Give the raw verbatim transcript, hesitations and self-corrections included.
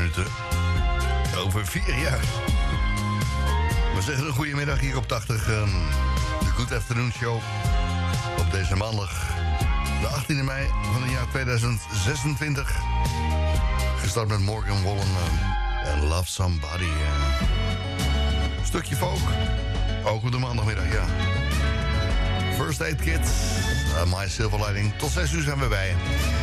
minuten over vier jaar. We zeggen een goede middag hier op tachtig. Um, de Good Afternoon Show. Op deze maandag, de achttiende mei van het jaar tweeduizend zesentwintig. Gestart met Morgan Wallen en uh, Love Somebody. Uh. Stukje folk. Ook op de maandagmiddag, ja. First Aid Kit. Uh, My Silver Lining. Tot zes uur zijn we bij je.